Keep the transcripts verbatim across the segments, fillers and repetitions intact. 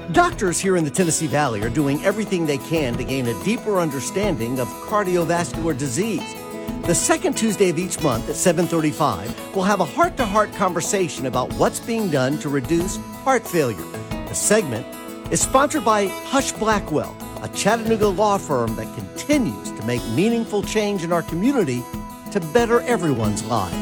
Doctors here in the Tennessee Valley are doing everything they can to gain a deeper understanding of cardiovascular disease. The second Tuesday of each month at seven thirty-five, we'll have a heart-to-heart conversation about what's being done to reduce heart failure. The segment is sponsored by Hush Blackwell, a Chattanooga law firm that continues to make meaningful change in our community to better everyone's lives.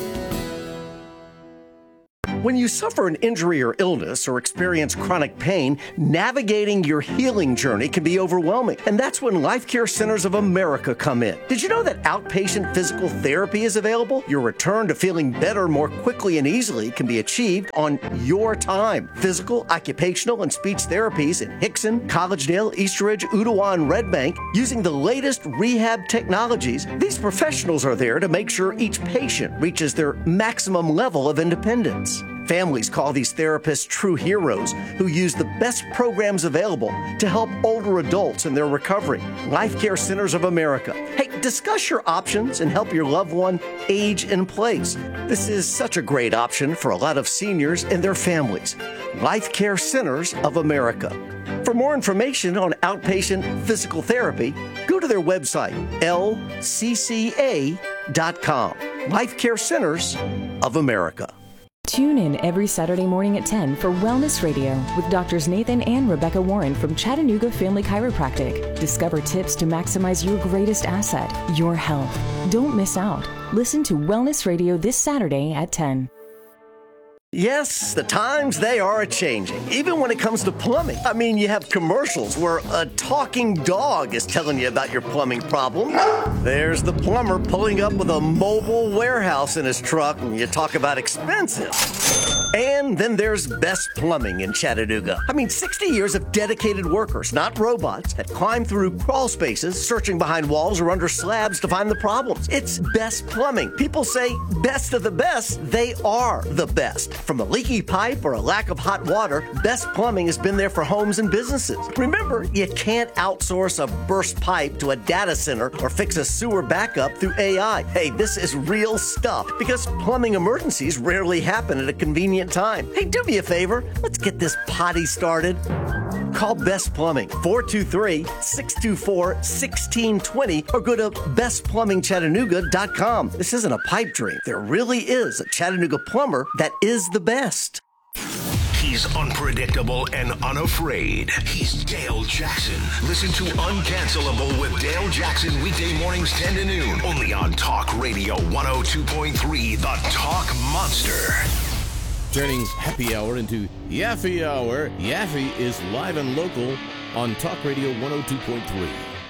When you suffer an injury or illness or experience chronic pain, navigating your healing journey can be overwhelming. And that's when Life Care Centers of America come in. Did you know that outpatient physical therapy is available? Your return to feeling better more quickly and easily can be achieved on your time. Physical, occupational, and speech therapies in Hickson, Collegedale, Eastridge, Ooltewah, and Red Bank using the latest rehab technologies. These professionals are there to make sure each patient reaches their maximum level of independence. Families call these therapists true heroes who use the best programs available to help older adults in their recovery. Life Care Centers of America. Hey, discuss your options and help your loved one age in place. This is such a great option for a lot of seniors and their families. Life Care Centers of America. For more information on outpatient physical therapy, go to their website, L C C A dot com. Life Care Centers of America. Tune in every Saturday morning at ten for Wellness Radio with Doctors Nathan and Rebecca Warren from Chattanooga Family Chiropractic. Discover tips to maximize your greatest asset, your health. Don't miss out. Listen to Wellness Radio this Saturday at ten. Yes, the times, they are a-changing, even when it comes to plumbing. I mean, you have commercials where a talking dog is telling you about your plumbing problem. There's the plumber pulling up with a mobile warehouse in his truck, and you talk about expensive. And then there's Best Plumbing in Chattanooga. I mean, sixty years of dedicated workers, not robots, that climb through crawl spaces, searching behind walls or under slabs to find the problems. It's Best Plumbing. People say best of the best. They are the best. From a leaky pipe or a lack of hot water, Best Plumbing has been there for homes and businesses. Remember, you can't outsource a burst pipe to a data center or fix a sewer backup through A I. Hey, this is real stuff because plumbing emergencies rarely happen at a convenient time. Hey, do me a favor. Let's get this potty started. Call Best Plumbing, four two three, six two four, one six two zero, or go to best plumbing chattanooga dot com. This isn't a pipe dream. There really is a Chattanooga plumber that is the best. He's unpredictable and unafraid. He's Dale Jackson. Listen to Uncancelable with Dale Jackson weekday mornings ten to noon. Only on Talk Radio one oh two point three, The Talk Monster. Turning happy hour into Yaffee Hour. Yaffee is live and local on Talk Radio one oh two point three.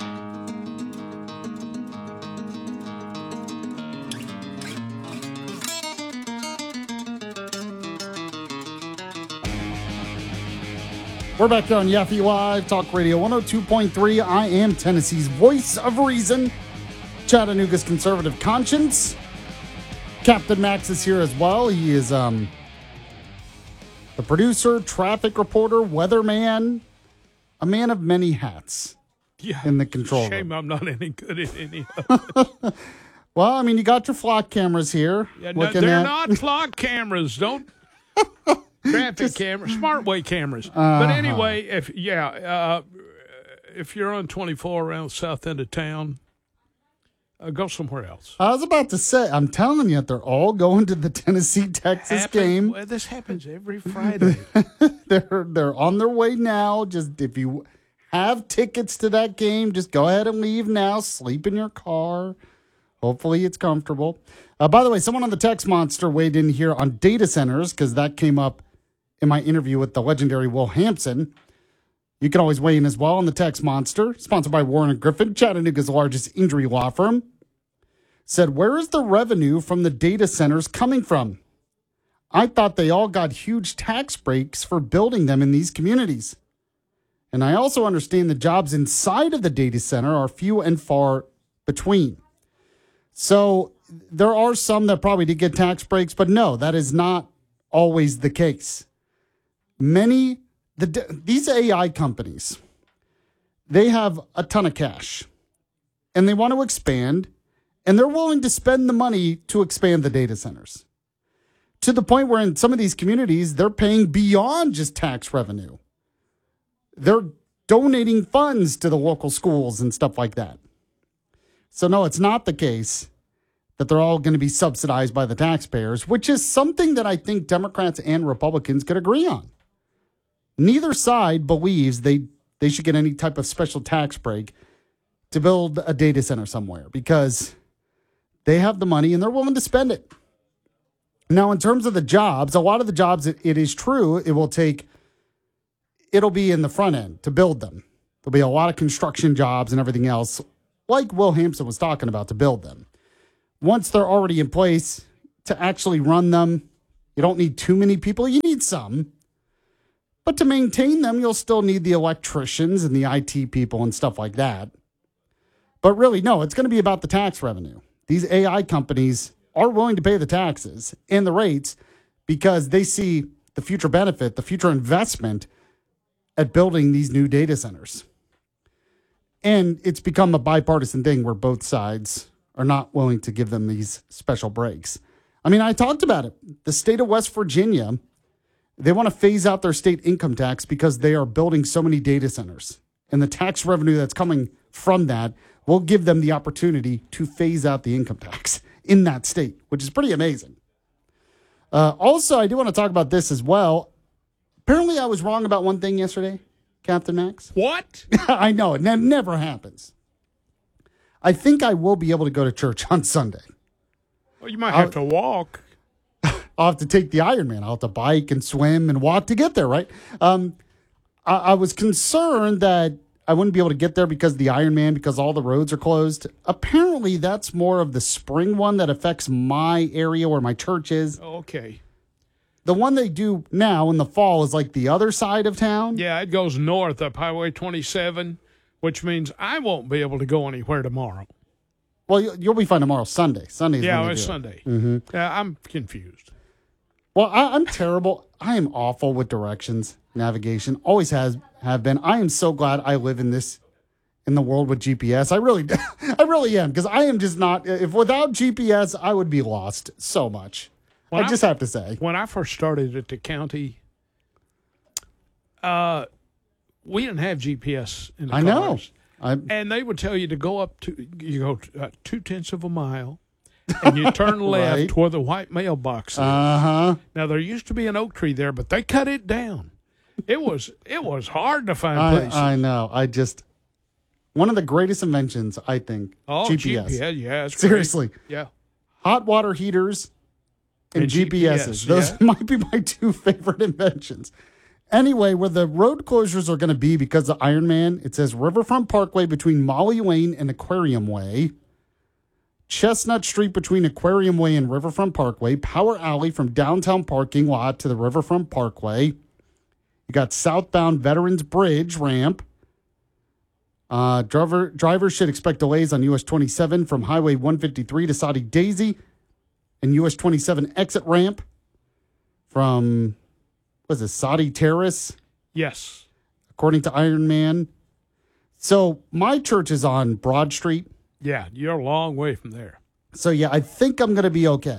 We're back on Yaffee Live, Talk Radio one oh two point three. I am Tennessee's voice of reason, Chattanooga's conservative conscience. Captain Max is here as well. He is um, the producer, traffic reporter, weatherman, a man of many hats yeah, in the control shame room. I'm not any good at any of it. Well, I mean, you got your flock cameras here. Yeah, no, they're at... not flock cameras. Don't... Traffic Just, cameras, smartway cameras. Uh-huh. But anyway, if yeah, uh, if you're on twenty-four around the south end of town, uh, go somewhere else. I was about to say, I'm telling you, they're all going to the Tennessee-Texas Happen, game. Well, this happens every Friday. they're they're on their way now. Just if you have tickets to that game, just go ahead and leave now. Sleep in your car. Hopefully it's comfortable. Uh, by the way, someone on the text monster weighed in here on data centers because that came up in my interview with the legendary Will Hampson. You can always weigh in as well on the text monster, sponsored by Warren and Griffin, Chattanooga's largest injury law firm. Said, where is the revenue from the data centers coming from? I thought they all got huge tax breaks for building them in these communities. And I also understand the jobs inside of the data center are few and far between. So there are some that probably did get tax breaks, but no, that is not always the case. Many, the these A I companies, they have a ton of cash, and they want to expand, and they're willing to spend the money to expand the data centers, to the point where in some of these communities, they're paying beyond just tax revenue. they're donating funds to the local schools and stuff like that. So no, it's not the case that they're all going to be subsidized by the taxpayers, which is something that I think Democrats and Republicans could agree on. Neither side believes they, they should get any type of special tax break to build a data center somewhere because they have the money and they're willing to spend it. Now, in terms of the jobs, a lot of the jobs, it, it is true, it will take, it'll be in the front end to build them. There'll be a lot of construction jobs and everything else, like Will Hampson was talking about, to build them. Once they're already in place to actually run them, you don't need too many people. You need some. But to maintain them, you'll still need the electricians and the I T people and stuff like that. But really, no, it's going to be about the tax revenue. These A I companies are willing to pay the taxes and the rates because they see the future benefit, the future investment at building these new data centers. And it's become a bipartisan thing where both sides are not willing to give them these special breaks. I mean, I talked about it. The state of West Virginia, they want to phase out their state income tax because they are building so many data centers. And the tax revenue that's coming from that will give them the opportunity to phase out the income tax in that state, which is pretty amazing. Uh, also, I do want to talk about this as well. Apparently, I was wrong about one thing yesterday, Captain Max. What? I know, it ne- never happens. I think I will be able to go to church on Sunday. Well, you might have I'll, to walk. I'll have to take the Ironman. I'll have to bike and swim and walk to get there, right? Um, I, I was concerned that I wouldn't be able to get there because of the Ironman, because all the roads are closed. Apparently, that's more of the spring one that affects my area where my church is. Okay. The one they do now in the fall is like the other side of town. Yeah, it goes north up Highway twenty-seven, which means I won't be able to go anywhere tomorrow. Well, you'll be fine tomorrow, Sunday. Sunday. Yeah, it's Sunday. It. Mm-hmm. Yeah, I'm confused. Well, I, I'm terrible. I am awful with directions, navigation. Always has have been. I am so glad I live in this, in the world with G P S. I really, I really am, because I am just not. If without G P S, I would be lost so much. When I just I, have to say. When I first started at the county, uh, we didn't have G P S in the I cars. know. I, and they would tell you to go up to, you go uh, two tenths of a mile, and you turn left right. where the white mailbox is. Uh-huh. Now, there used to be an oak tree there, but they cut it down. It was it was hard to find I, places. I know. I just, one of the greatest inventions, I think, oh, G P S. G P S, yeah. It's Seriously. great. Yeah. Hot water heaters and, and G P Ss. G P S, Those yeah. might be my two favorite inventions. Anyway, where the road closures are going to be because of Ironman, it says Riverfront Parkway between Molly Lane and Aquarium Way, Chestnut Street between Aquarium Way and Riverfront Parkway, Power Alley from downtown parking lot to the Riverfront Parkway. You got southbound Veterans Bridge ramp. Uh, driver drivers should expect delays on U S twenty-seven from Highway one fifty-three to Soddy Daisy, and U S twenty-seven exit ramp from, what is this, Soddy Terrace? Yes. According to Ironman. So my church is on Broad Street. Yeah, you're a long way from there. So yeah, I think I'm going to be okay.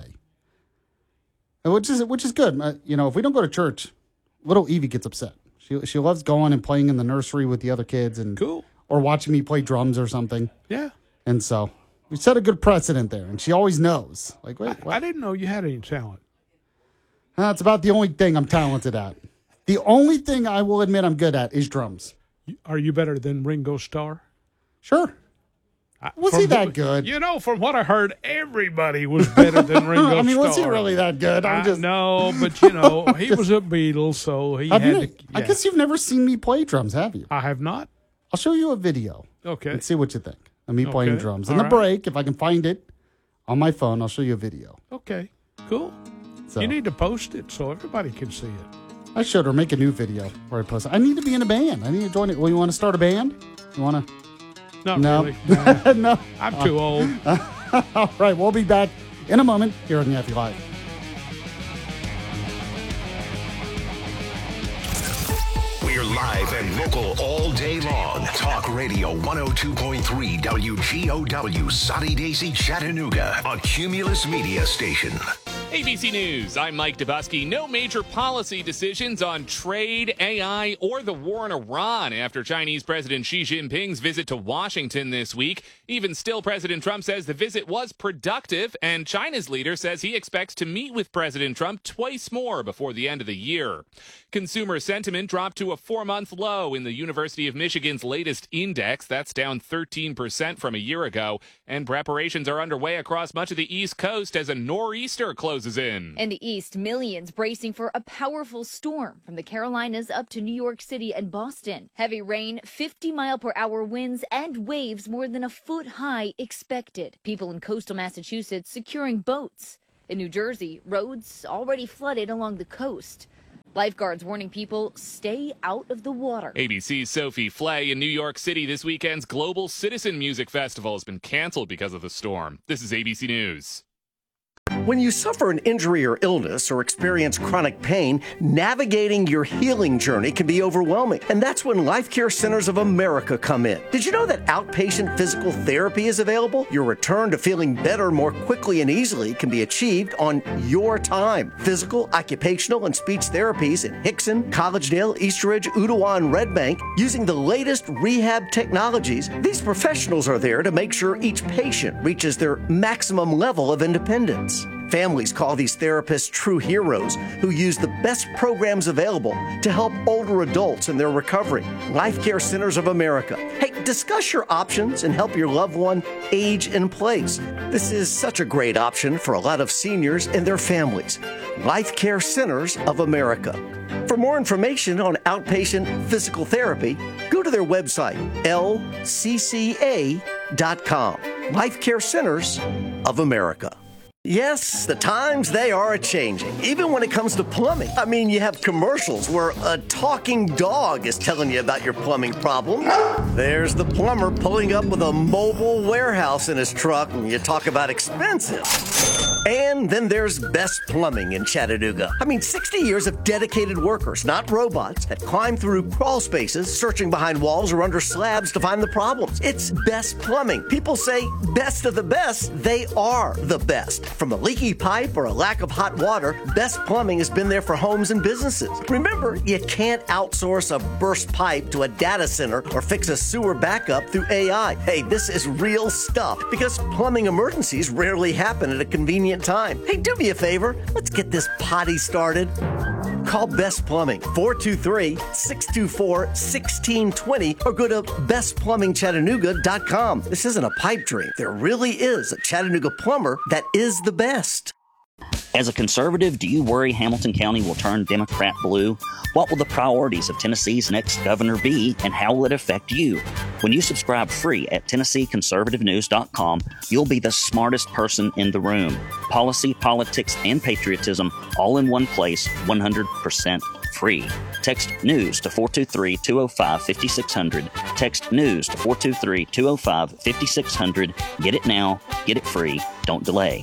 Which is which is good. Uh, you know, if we don't go to church, little Evie gets upset. She she loves going and playing in the nursery with the other kids and cool. or watching me play drums or something. Yeah. And so we set a good precedent there, and she always knows. Like, wait, I, what? I didn't know you had any talent. That's about the only thing I'm talented at. The only thing I will admit I'm good at is drums. Are you better than Ringo Starr? Sure. Was he that good? You know, from what I heard, everybody was better than Ringo Starr. I mean, was he really that good? I'm I, just no, but you know, he was a Beatle, so he Have had you, to. I yeah. guess you've never seen me play drums, have you? I have not. I'll show you a video. Okay. And see what you think of me playing Okay. drums. All In the right. break, if I can find it on my phone, I'll show you a video. Okay, cool. So You need to post it so everybody can see it. I should, or make a new video where I post it. I need to be in a band. I need to join it. Well, you want to start a band? You want to? Not No. really. Nah, No. I'm too old. All right, we'll be back in a moment here on Yaffee Live. We're live and local all day long. Talk Radio one oh two point three W G O W, Soddy Daisy, Chattanooga, a Cumulus media station. A B C News, I'm Mike Dubusky. No major policy decisions on trade, A I, or the war in Iran after Chinese President Xi Jinping's visit to Washington this week. Even still, President Trump says the visit was productive, and China's leader says he expects to meet with President Trump twice more before the end of the year. Consumer sentiment dropped to a four-month low in the University of Michigan's latest index. That's down thirteen percent from a year ago, and preparations are underway across much of the East Coast as a nor'easter closes in. In the East, millions bracing for a powerful storm from the Carolinas up to New York City and Boston. Heavy rain, fifty mile per hour winds, and waves more than a foot high expected. People in coastal Massachusetts securing boats. In New Jersey, roads already flooded along the coast. Lifeguards warning people stay out of the water. A B C's Sophie Flay in New York City. This weekend's Global Citizen Music Festival has been canceled because of the storm. This is A B C News. When you suffer an injury or illness or experience chronic pain, navigating your healing journey can be overwhelming. And that's when Life Care Centers of America come in. Did you know that outpatient physical therapy is available? Your return to feeling better more quickly and easily can be achieved on your time. Physical, occupational, and speech therapies in Hickson, Collegedale, Eastridge, Ottawa, and Red Bank using the latest rehab technologies. These professionals are there to make sure each patient reaches their maximum level of independence. Families call these therapists true heroes who use the best programs available to help older adults in their recovery. Life Care Centers of America. Hey, discuss your options and help your loved one age in place. This is such a great option for a lot of seniors and their families. Life Care Centers of America. For more information on outpatient physical therapy, go to their website, L C C A dot com. Life Care Centers of America. Yes, the times, they are a-changing, even when it comes to plumbing. I mean, you have commercials where a talking dog is telling you about your plumbing problem. There's the plumber pulling up with a mobile warehouse in his truck, and you talk about expensive. And then there's Best Plumbing in Chattanooga. I mean, sixty years of dedicated workers, not robots, that climb through crawl spaces, searching behind walls or under slabs to find the problems. It's Best Plumbing. People say best of the best. They are the best. From a leaky pipe or a lack of hot water, Best Plumbing has been there for homes and businesses. Remember, you can't outsource a burst pipe to a data center or fix a sewer backup through A I. Hey, this is real stuff because plumbing emergencies rarely happen at a convenient time. Hey, do me a favor. Let's get this potty started. Call Best Plumbing, four two three, six two four, one six two zero, or go to best plumbing chattanooga dot com. This isn't a pipe dream. There really is a Chattanooga plumber that is the best. As a conservative, do you worry Hamilton County will turn Democrat blue? What will the priorities of Tennessee's next governor be, and how will it affect you? When you subscribe free at tennessee conservative news dot com, you'll be the smartest person in the room. Policy, politics, and patriotism all in one place, one hundred percent free. Text NEWS to four two three, two oh five, five six zero zero. Text NEWS to four two three, two oh five, five six zero zero. Get it now. Get it free. Don't delay.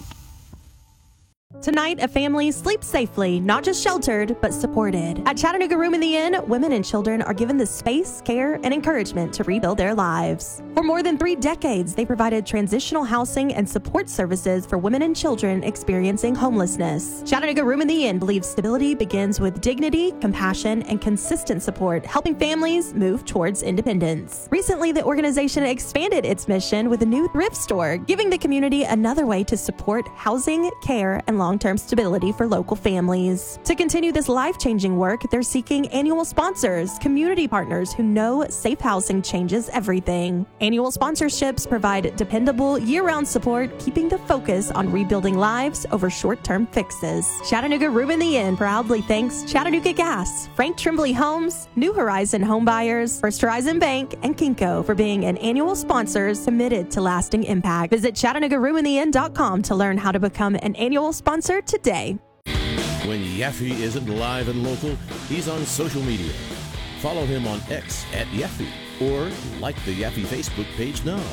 Tonight, a family sleeps safely, not just sheltered, but supported. At Chattanooga Room in the Inn, women and children are given the space, care, and encouragement to rebuild their lives. For more than three decades, they provided transitional housing and support services for women and children experiencing homelessness. Chattanooga Room in the Inn believes stability begins with dignity, compassion, and consistent support, helping families move towards independence. Recently, the organization expanded its mission with a new thrift store, giving the community another way to support housing, care, and long long-term stability for local families. To continue this life-changing work, they're seeking annual sponsors, community partners who know safe housing changes everything. Annual sponsorships provide dependable year-round support, keeping the focus on rebuilding lives over short-term fixes. Chattanooga Room in the Inn proudly thanks Chattanooga Gas, Frank Tremblay Homes, New Horizon Home Buyers, First Horizon Bank, and Kinko for being an annual sponsors committed to lasting impact. Visit chattanooga room in the inn dot com to learn how to become an annual sponsor today. When Yaffe isn't live and local, he's on social media. Follow him on X at Yaffe or like the Yaffe Facebook page now.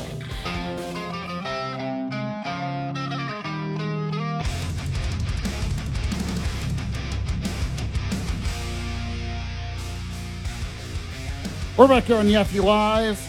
We're back here on Yaffe Live.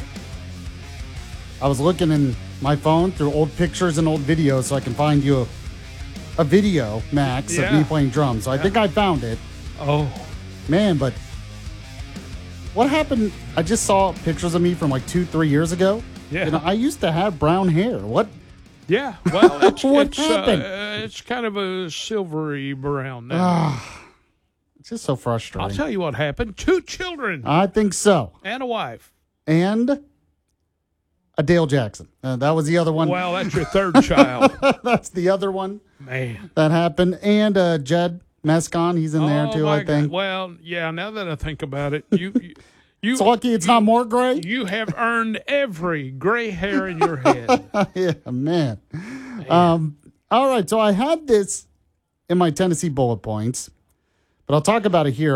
I was looking in my phone through old pictures and old videos so I can find you a, a video, Max, Yeah. of me playing drums. So I think I found it. Oh, Man, but what happened? I just saw pictures of me from like two, three years ago. Yeah. You know, I used to have brown hair. What? yeah. Well, it's, What it's, happened? Uh, it's kind of a silvery brown now. It's just so frustrating. I'll tell you what happened. Two children I think so. and a wife. And a Dale Jackson. Uh, that was the other one. Well, that's your third child. That's the other one Man. that happened. And uh, Jed Mescon, he's in there Oh, too, my I think. God. Well, yeah, now that I think about it, you you you, It's lucky it's not more gray. you have earned every gray hair in your head. Yeah, man. Um, all right, so I had this in my Tennessee bullet points, but I'll talk about it here.